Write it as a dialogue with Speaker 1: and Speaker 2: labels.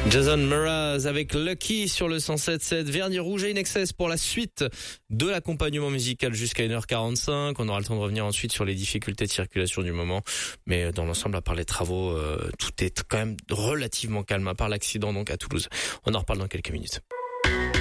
Speaker 1: Jason Mraz avec Lucky sur le 107.7. Vernis rouge et In-Excess pour la suite de l'accompagnement musical jusqu'à 1h45. On aura le temps de revenir ensuite sur les difficultés de circulation du moment. Mais dans l'ensemble, à part les travaux, tout est quand même relativement calme, à part l'accident donc à Toulouse. On en reparle dans quelques minutes.